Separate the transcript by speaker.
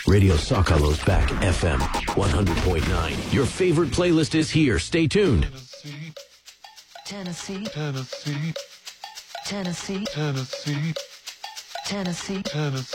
Speaker 1: Radio Socolo's back, FM 100.9. Your favorite playlist is here. Stay tuned.
Speaker 2: Tennessee.
Speaker 3: Tennessee.
Speaker 2: Tennessee.
Speaker 3: Tennessee.
Speaker 2: Tennessee.
Speaker 3: Tennessee.